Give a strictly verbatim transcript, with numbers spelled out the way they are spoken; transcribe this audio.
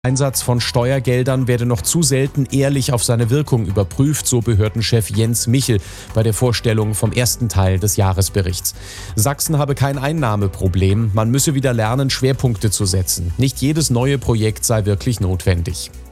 Einsatz von Steuergeldern werde noch zu selten ehrlich auf seine Wirkung überprüft, so Behördenchef Jens Michel bei der Vorstellung vom ersten Teil des Jahresberichts. Sachsen habe kein Einnahmeproblem, man müsse wieder lernen, Schwerpunkte zu setzen. Nicht jedes neue Projekt sei wirklich notwendig.